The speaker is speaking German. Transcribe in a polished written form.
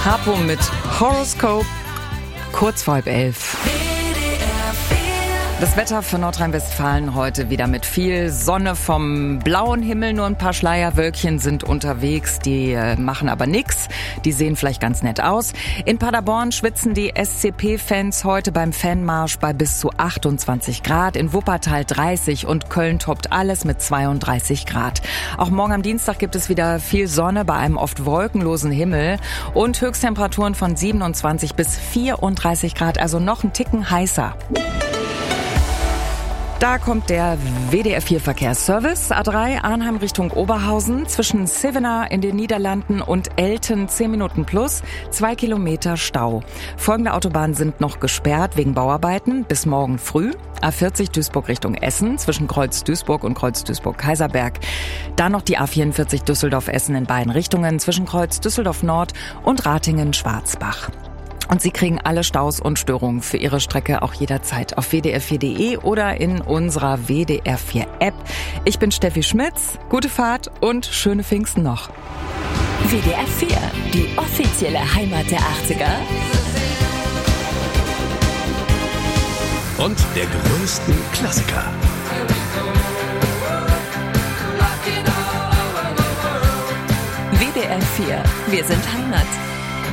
Harpo mit Horoscope, kurz vor 10:30. Das Wetter für Nordrhein-Westfalen heute wieder mit viel Sonne vom blauen Himmel. Nur ein paar Schleierwölkchen sind unterwegs, die machen aber nix. Die sehen vielleicht ganz nett aus. In Paderborn schwitzen die SCP-Fans heute beim Fanmarsch bei bis zu 28 Grad. In Wuppertal 30 und Köln toppt alles mit 32 Grad. Auch morgen am Dienstag gibt es wieder viel Sonne bei einem oft wolkenlosen Himmel und Höchsttemperaturen von 27 bis 34 Grad, also noch einen Ticken heißer. Da kommt der WDR 4 Verkehrsservice. A3 Arnheim Richtung Oberhausen. Zwischen Sivena in den Niederlanden und Elten 10 Minuten plus. 2 Kilometer Stau. Folgende Autobahnen sind noch gesperrt wegen Bauarbeiten bis morgen früh. A40 Duisburg Richtung Essen zwischen Kreuz Duisburg und Kreuz Duisburg-Kaiserberg. Dann noch die A44 Düsseldorf-Essen in beiden Richtungen zwischen Kreuz Düsseldorf Nord und Ratingen-Schwarzbach. Und Sie kriegen alle Staus und Störungen für Ihre Strecke auch jederzeit auf wdr4.de oder in unserer WDR 4 App. Ich bin Steffi Schmitz. Gute Fahrt und schöne Pfingsten noch. WDR 4, die offizielle Heimat der 80er. Und der größten Klassiker. WDR 4, wir sind Heimat.